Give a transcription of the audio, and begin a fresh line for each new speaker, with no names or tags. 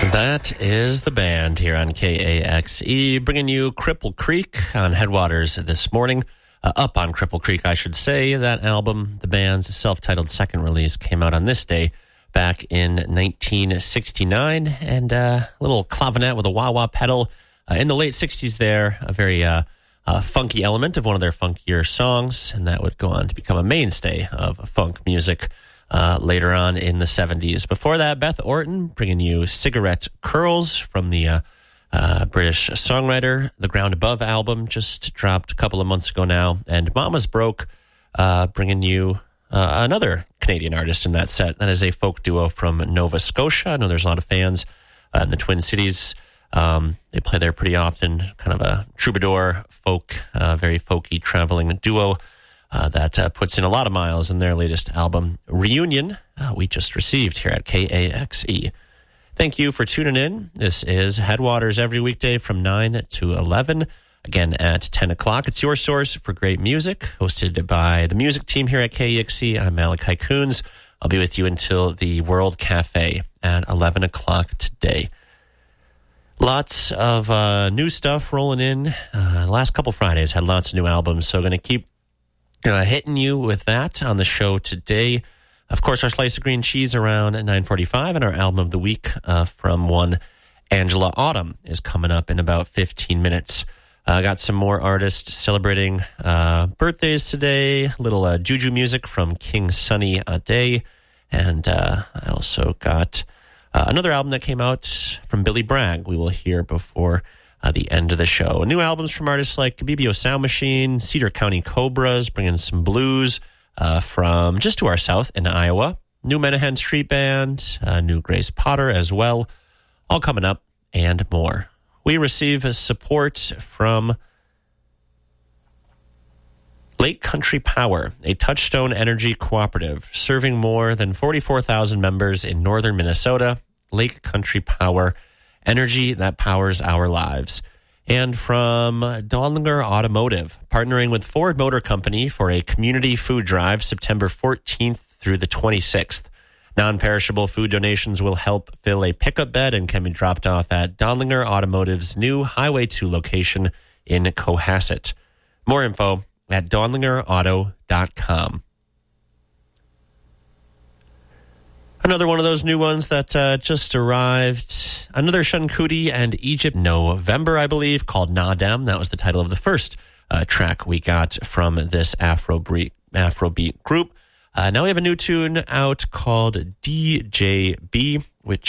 That is the band here on KAXE, bringing you Cripple Creek on Headwaters this morning. Up on Cripple Creek, I should say. That album, the band's self-titled second release, came out on this day back in 1969. And a little clavinet with a wah-wah pedal. In the late 60s there, a very funky element of one of their funkier songs. And that would go on to become a mainstay of funk music later on in the 70s. Before that, Beth Orton bringing you Cigarette Curls from the British songwriter. The Ground Above album just dropped a couple of months ago now. And Mama's Broke bringing you another Canadian artist in that set. That is a folk duo from Nova Scotia. I know there's a lot of fans in the Twin Cities. They play there pretty often. Kind of a troubadour folk, very folky traveling duo. That puts in a lot of miles in their latest album, Reunion, we just received here at KAXE. Thank you for tuning in. This is Headwaters every weekday from 9 to 11. Again, at 10 o'clock. It's your source for great music, hosted by the music team here at KAXE. I'm Malachi Coons. I'll be with you until the World Cafe at 11 o'clock today. Lots of new stuff rolling in. Last couple Fridays had lots of new albums, so going to keep hitting you with that on the show today. Of course, our Slice of Green Cheese around 9:45, and our album of the week from one Angela Autumn is coming up in about 15 minutes. Got some more artists celebrating birthdays today. A little juju music from King Sunny Ade. And I also got another album that came out from Billy Bragg we will hear before the end of the show. New albums from artists like BBO Sound Machine, Cedar County Cobras, bringing some blues from just to our south in Iowa. New Menahan Street Band, new Grace Potter as well. All coming up and more. We receive support from Lake Country Power, a Touchstone Energy cooperative serving more than 44,000 members in northern Minnesota. Lake Country Power, energy that powers our lives. And from Dahllinger Automotive, partnering with Ford Motor Company for a community food drive September 14th through the 26th. Non-perishable food donations will help fill a pickup bed and can be dropped off at Dahllinger Automotive's new Highway 2 location in Cohasset. More info at dahllingerauto.com. Another one of those new ones that just arrived. Another Shunkudi and Egypt November, I believe, called Nadem. That was the title of the first track we got from this Afrobeat group. Now we have a new tune out called DJB.